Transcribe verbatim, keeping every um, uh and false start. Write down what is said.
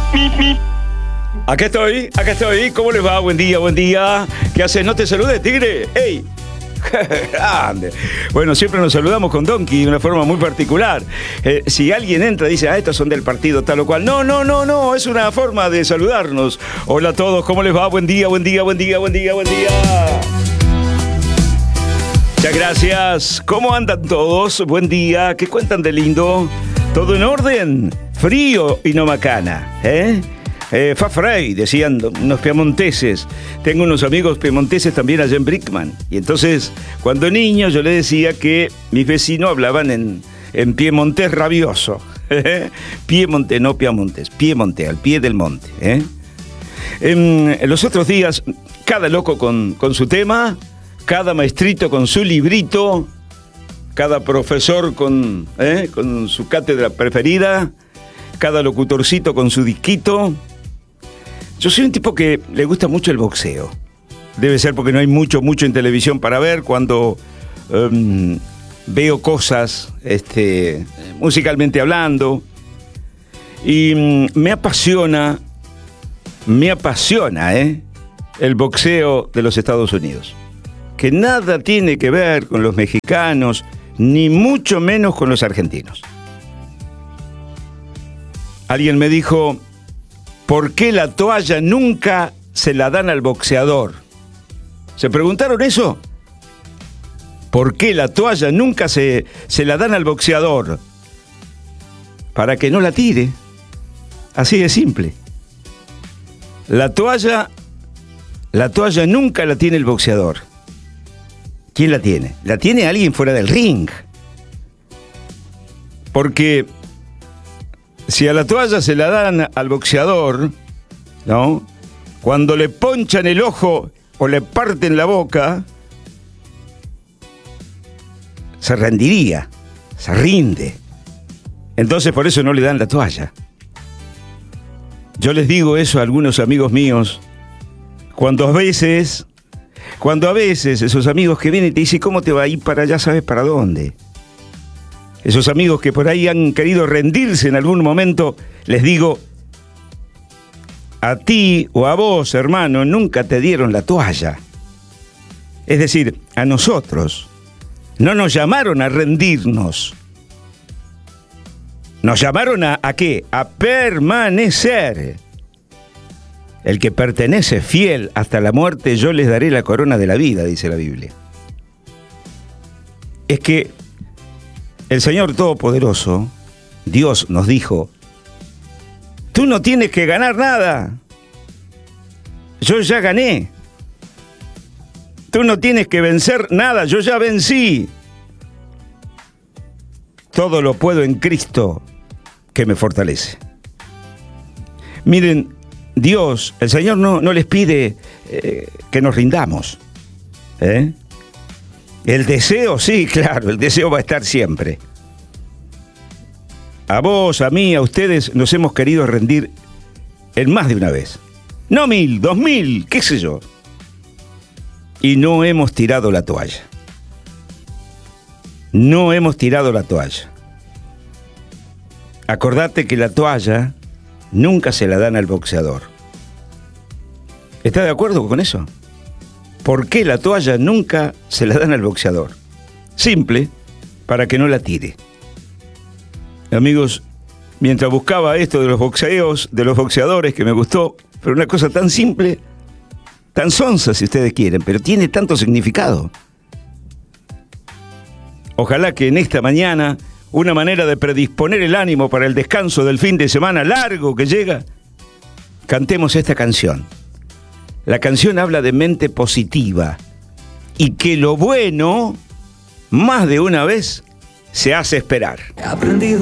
Acá estoy, acá estoy. ¿Cómo les va? Buen día, buen día. ¿Qué haces? ¿No te saludes, tigre? ¡Ey! Grande. Bueno, siempre nos saludamos con Donkey de una forma muy particular. Eh, si alguien entra y dice, ah, estos son del partido tal o cual. No, no, no, no. Es una forma de saludarnos. Hola a todos, ¿cómo les va? Buen día, buen día, buen día, buen día, buen día. Muchas gracias. ¿Cómo andan todos? Buen día. ¿Qué cuentan de lindo? ¿Todo en orden? Frío y no macana, ¿eh? Eh, fa frei, decían unos piemonteses. Tengo unos amigos piemonteses también allá en Brickman. Y entonces, cuando niño, yo le decía que mis vecinos hablaban en, en piemontés rabioso. Piemonte, no piamontes. Piemonte, al pie del monte. ¿eh? En, en los otros días, cada loco con, con su tema, cada maestrito con su librito, cada profesor con, ¿eh? con su cátedra preferida, cada locutorcito con su disquito. Yo soy un tipo que le gusta mucho el boxeo. Debe ser porque no hay mucho, mucho en televisión para ver. Cuando um, veo cosas, este, musicalmente hablando. Y um, me apasiona, me apasiona, ¿eh? el boxeo de los Estados Unidos. Que nada tiene que ver con los mexicanos, ni mucho menos con los argentinos. Alguien me dijo, ¿por qué la toalla nunca se la dan al boxeador? ¿Se preguntaron eso? ¿Por qué la toalla nunca se, se la dan al boxeador? Para que no la tire. Así de simple. La toalla, la toalla nunca la tiene el boxeador. ¿Quién la tiene? La tiene alguien fuera del ring. Porque si a la toalla se la dan al boxeador, ¿no? Cuando le ponchan el ojo o le parten la boca, se rendiría, se rinde. Entonces por eso no le dan la toalla. Yo les digo eso a algunos amigos míos, cuando a veces, cuando a veces esos amigos que vienen y te dicen, ¿cómo te va a ir para allá? ¿Sabes para dónde? Esos amigos que por ahí han querido rendirse en algún momento, les digo, a ti o a vos, hermano, nunca te dieron la toalla. Es decir, a nosotros. No nos llamaron a rendirnos. Nos llamaron a, ¿a qué? A permanecer. El que pertenece fiel hasta la muerte, yo les daré la corona de la vida, dice la Biblia. Es que el Señor Todopoderoso, Dios, nos dijo, tú no tienes que ganar nada. Yo ya gané. Tú no tienes que vencer nada. Yo ya vencí. Todo lo puedo en Cristo que me fortalece. Miren, Dios, el Señor no, no les pide eh, que nos rindamos. ¿Eh? El deseo, sí, claro, el deseo va a estar siempre. A vos, a mí, a ustedes nos hemos querido rendir en más de una vez. No mil, dos mil, qué sé yo. Y no hemos tirado la toalla. No hemos tirado la toalla. Acordate que la toalla nunca se la dan al boxeador. ¿Estás de acuerdo con eso? ¿Por qué la toalla nunca se la dan al boxeador? Simple, para que no la tire. Amigos, mientras buscaba esto de los boxeos, de los boxeadores, que me gustó, pero una cosa tan simple, tan sonsa si ustedes quieren, pero tiene tanto significado. Ojalá que en esta mañana, una manera de predisponer el ánimo para el descanso del fin de semana largo que llega, cantemos esta canción. La canción habla de mente positiva y que lo bueno, más de una vez, se hace esperar. He aprendido